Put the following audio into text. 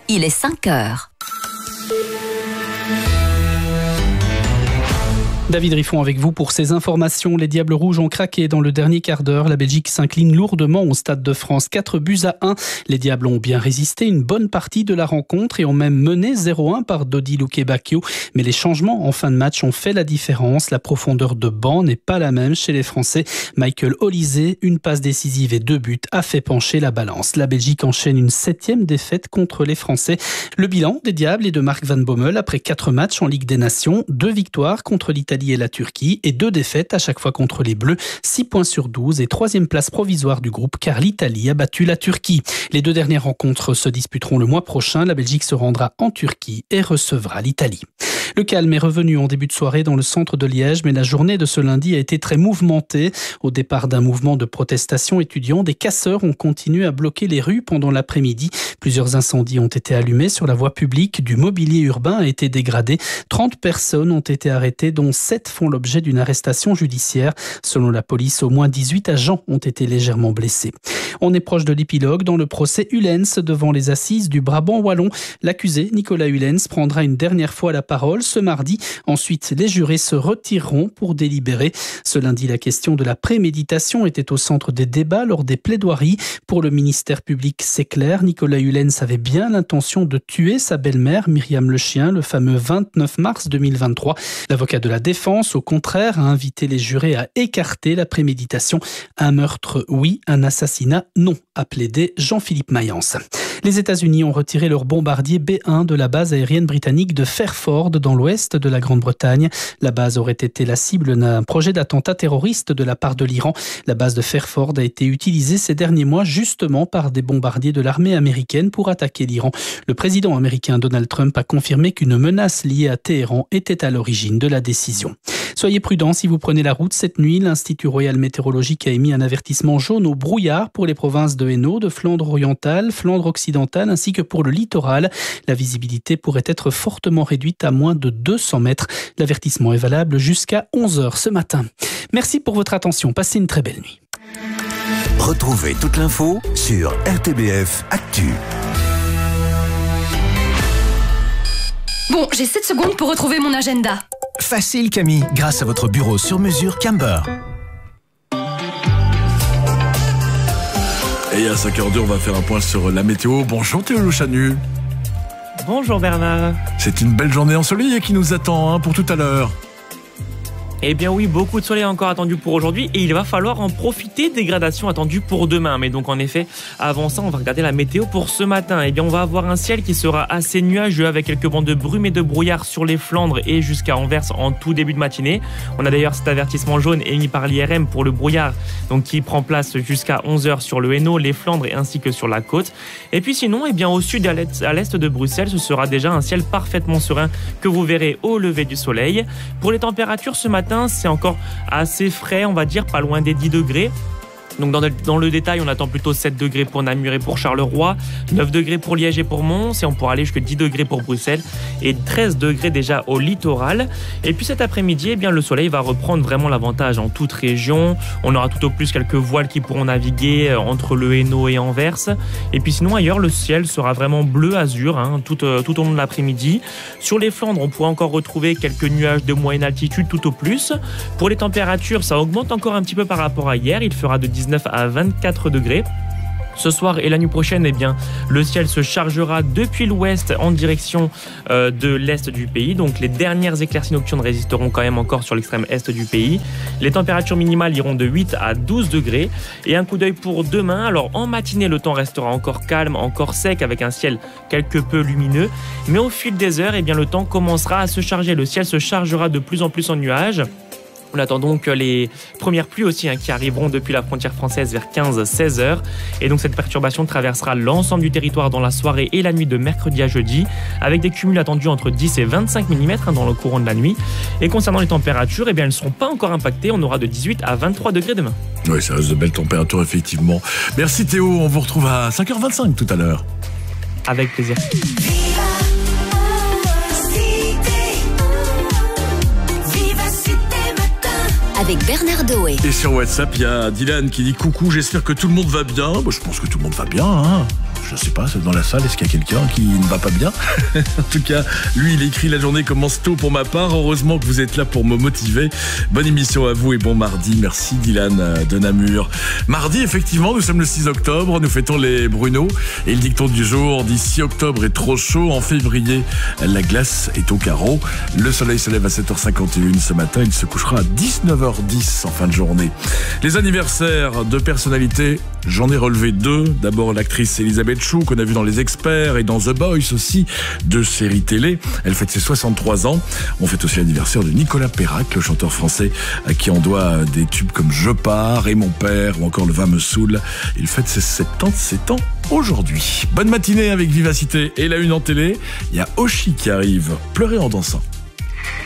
il est 5h. David Riffon avec vous pour ces informations. Les Diables Rouges ont craqué dans le dernier quart d'heure. La Belgique s'incline lourdement au Stade de France. 4-1. Les Diables ont bien résisté une bonne partie de la rencontre et ont même mené 0-1 par Dodi Lukebakio. Mais les changements en fin de match ont fait la différence. La profondeur de banc n'est pas la même chez les Français. Michael Olysée, une passe décisive et 2 buts, a fait pencher la balance. La Belgique enchaîne une 7e défaite contre les Français. Le bilan des Diables est de Mark Van Bommel après 4 matchs en Ligue des Nations. 2 victoires contre l'Italie et la Turquie et 2 défaites à chaque fois contre les Bleus, 6 points sur 12 et 3e place provisoire du groupe car l'Italie a battu la Turquie. Les 2 dernières rencontres se disputeront le mois prochain. La Belgique se rendra en Turquie et recevra l'Italie. Le calme est revenu en début de soirée dans le centre de Liège, mais la journée de ce lundi a été très mouvementée. Au départ d'un mouvement de protestation étudiant, des casseurs ont continué à bloquer les rues pendant l'après-midi. Plusieurs incendies ont été allumés sur la voie publique. Du mobilier urbain a été dégradé. 30 personnes ont été arrêtées, dont 7 font l'objet d'une arrestation judiciaire. Selon la police, au moins 18 agents ont été légèrement blessés. On est proche de l'épilogue dans le procès Ullens devant les assises du Brabant wallon. L'accusé, Nicolas Ullens, prendra une dernière fois la parole ce mardi. Ensuite, les jurés se retireront pour délibérer. Ce lundi, la question de la préméditation était au centre des débats lors des plaidoiries. Pour le ministère public, c'est clair, Nicolas Ullens avait bien l'intention de tuer sa belle-mère, Myriam Le Chien, le fameux 29 mars 2023. L'avocat de la défense, au contraire, a invité les jurés à écarter la préméditation. Un meurtre, oui, un assassinat, non, a plaidé Jean-Philippe Mayence. Les États-Unis ont retiré leur bombardier B-1 de la base aérienne britannique de Fairford dans l'ouest de la Grande-Bretagne. La base aurait été la cible d'un projet d'attentat terroriste de la part de l'Iran. La base de Fairford a été utilisée ces derniers mois justement par des bombardiers de l'armée américaine pour attaquer l'Iran. Le président américain Donald Trump a confirmé qu'une menace liée à Téhéran était à l'origine de la décision. Soyez prudents si vous prenez la route cette nuit. L'Institut Royal Météorologique a émis un avertissement jaune au brouillard pour les provinces de Hainaut, de Flandre orientale, Flandre occidentale ainsi que pour le littoral. La visibilité pourrait être fortement réduite à moins de 200 mètres. L'avertissement est valable jusqu'à 11h ce matin. Merci pour votre attention. Passez une très belle nuit. Retrouvez toute l'info sur RTBF Actu. Bon, j'ai 7 secondes pour retrouver mon agenda. Facile Camille, grâce à votre bureau sur mesure Camber. Et à 5h02, on va faire un point sur la météo. Bonjour Théo Louchanu. Bonjour Bernard. C'est une belle journée ensoleillée qui nous attend pour tout à l'heure. Eh bien oui, beaucoup de soleil encore attendu pour aujourd'hui et il va falloir en profiter. Dégradation attendue pour demain. Mais donc en effet, avant ça, on va regarder la météo pour ce matin. Eh bien on va avoir un ciel qui sera assez nuageux avec quelques bandes de brume et de brouillard sur les Flandres et jusqu'à Anvers en tout début de matinée. On a d'ailleurs cet avertissement jaune émis par l'IRM pour le brouillard, donc qui prend place jusqu'à 11h sur le Hainaut, les Flandres ainsi que sur la côte. Et puis sinon, eh bien au sud et à l'est de Bruxelles, ce sera déjà un ciel parfaitement serein que vous verrez au lever du soleil. Pour les températures ce matin, c'est encore assez frais, on va dire, pas loin des 10 degrés. Donc dans le détail, on attend plutôt 7 degrés pour Namur et pour Charleroi, 9 degrés pour Liège et pour Mons, et on pourra aller jusqu'à 10 degrés pour Bruxelles, et 13 degrés déjà au littoral. Et puis cet après-midi, eh bien, le soleil va reprendre vraiment l'avantage en toute région. On aura tout au plus quelques voiles qui pourront naviguer entre le Hainaut et Anvers. Et puis sinon, ailleurs, le ciel sera vraiment bleu-azur tout au long de l'après-midi. Sur les Flandres, on pourra encore retrouver quelques nuages de moyenne altitude tout au plus. Pour les températures, ça augmente encore un petit peu par rapport à hier. Il fera de 19 à 24 degrés. Ce soir et la nuit prochaine, eh bien, le ciel se chargera depuis l'ouest en direction de l'est du pays. Donc les dernières éclaircies nocturnes résisteront quand même encore sur l'extrême est du pays. Les températures minimales iront de 8 à 12 degrés. Et un coup d'œil pour demain. Alors en matinée, le temps restera encore calme, encore sec avec un ciel quelque peu lumineux. Mais au fil des heures, eh bien, le temps commencera à se charger. Le ciel se chargera de plus en plus en nuages. On attend donc les premières pluies aussi qui arriveront depuis la frontière française vers 15-16 heures. Et donc cette perturbation traversera l'ensemble du territoire dans la soirée et la nuit de mercredi à jeudi, avec des cumuls attendus entre 10 et 25 mm dans le courant de la nuit. Et concernant les températures, eh bien, elles ne seront pas encore impactées. On aura de 18 à 23 degrés demain. Oui, ça reste de belles températures, effectivement. Merci Théo, on vous retrouve à 5h25 tout à l'heure. Avec plaisir. Avec Bernard Doé. Et sur WhatsApp, il y a Dylan qui dit coucou, j'espère que tout le monde va bien. Bah, je pense que tout le monde va bien. Je sais pas, dans la salle, est-ce qu'il y a quelqu'un qui ne va pas bien? En tout cas, lui, il écrit: la journée commence tôt pour ma part. Heureusement que vous êtes là pour me motiver. Bonne émission à vous et bon mardi. Merci Dylan de Namur. Mardi, effectivement, nous sommes le 6 octobre. Nous fêtons les Bruno. Et le dicton du jour dit: si octobre est trop chaud, en février, la glace est au carreau. Le soleil se lève à 7h51 ce matin. Il se couchera à 19h10 en fin de journée. Les anniversaires de personnalités, j'en ai relevé 2. D'abord, l'actrice Elisabeth Chou, qu'on a vu dans Les Experts et dans The Boys aussi, 2 séries télé. Elle fête ses 63 ans. On fête aussi l'anniversaire de Nicolas Perrac, le chanteur français à qui on doit des tubes comme Je pars et Mon père ou encore Le vin me saoule. Il fête ses 77 ans aujourd'hui. Bonne matinée avec Vivacité et la une en télé. Il y a Oshi qui arrive. Pleurer en dansant.